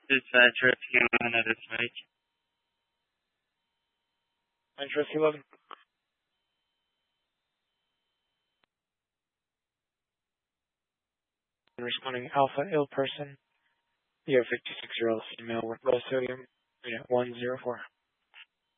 Dispatcher, Tijuana, dispatch. Address 11. Responding Alpha, ill person. You're a 56-year-old female with low sodium, unit 104.